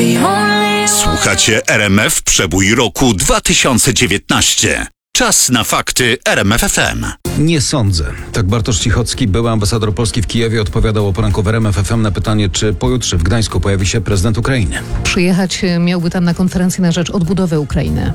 Słuchacie RMF Przebój roku 2019. Czas na fakty RMF FM. Nie sądzę. Tak Bartosz Cichocki, były ambasador Polski w Kijowie, odpowiadał o poranku w RMF FM na pytanie, czy pojutrze w Gdańsku pojawi się prezydent Ukrainy. Przyjechać miałby tam na konferencję na rzecz odbudowy Ukrainy.